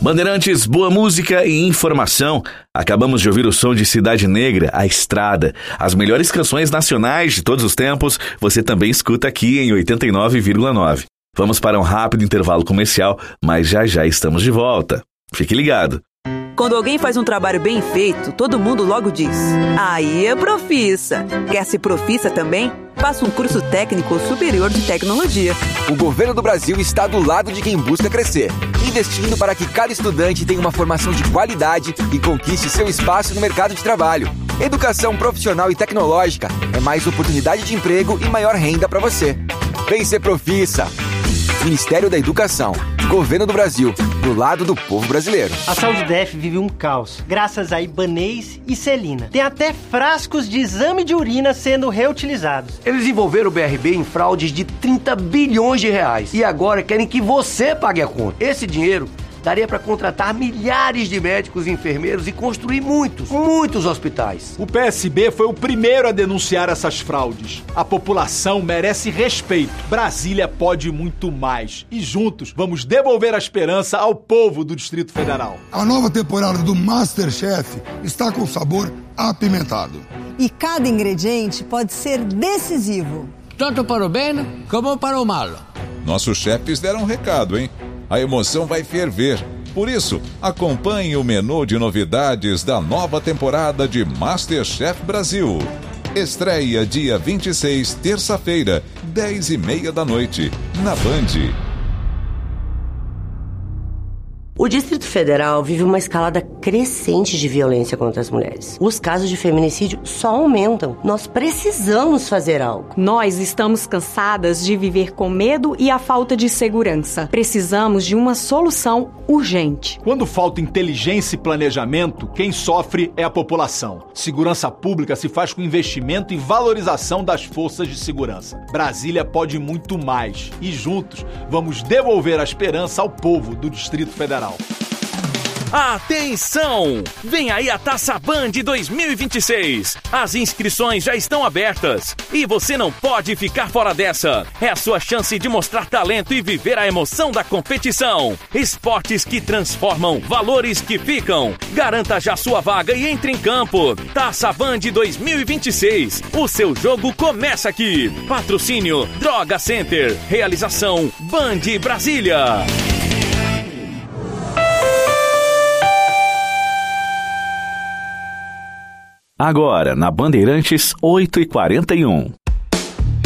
Bandeirantes, boa música e informação. Acabamos de ouvir o som de Cidade Negra, A Estrada. As melhores canções nacionais de todos os tempos, você também escuta aqui em 89,9. Vamos para um rápido intervalo comercial, mas já estamos de volta. Fique ligado. Quando alguém faz um trabalho bem feito, todo mundo logo diz: aí é profissa. Quer ser profissa também? Faça um curso técnico ou superior de tecnologia. O governo do Brasil está do lado de quem busca crescer, investindo para que cada estudante tenha uma formação de qualidade e conquiste seu espaço no mercado de trabalho. Educação profissional e tecnológica é mais oportunidade de emprego e maior renda para você. Vem ser profissa. Ministério da Educação, Governo do Brasil, do lado do povo brasileiro. A saúde DF vive um caos, graças a Ibanez e Celina. Tem até frascos de exame de urina sendo reutilizados. Eles envolveram o BRB em fraudes de 30 bilhões de reais e agora querem que você pague a conta. Esse dinheiro daria para contratar milhares de médicos e enfermeiros e construir muitos hospitais. O PSB foi o primeiro a denunciar essas fraudes. A população merece respeito. Brasília pode muito mais. E juntos vamos devolver a esperança ao povo do Distrito Federal. A nova temporada do MasterChef está com sabor apimentado. E cada ingrediente pode ser decisivo. Tanto para o bem como para o mal. Nossos chefes deram um recado, hein? A emoção vai ferver. Por isso, acompanhe o menu de novidades da nova temporada de MasterChef Brasil. Estreia dia 26, terça-feira, 10h30 da noite, na Band. O Distrito Federal vive uma escalada crescente de violência contra as mulheres. Os casos de feminicídio só aumentam. Nós precisamos fazer algo. Nós estamos cansadas de viver com medo e a falta de segurança. Precisamos de uma solução urgente. Quando falta inteligência e planejamento, quem sofre é a população. Segurança pública se faz com investimento e valorização das forças de segurança. Brasília pode muito mais. E juntos vamos devolver a esperança ao povo do Distrito Federal. Atenção! Vem aí a Taça Band 2026. As inscrições já estão abertas e você não pode ficar fora dessa. É a sua chance de mostrar talento e viver a emoção da competição. Esportes que transformam, valores que ficam. Garanta já sua vaga e entre em campo. Taça Band 2026. O seu jogo começa aqui. Patrocínio Droga Center. Realização Band Brasília. Agora, na Bandeirantes 8h41.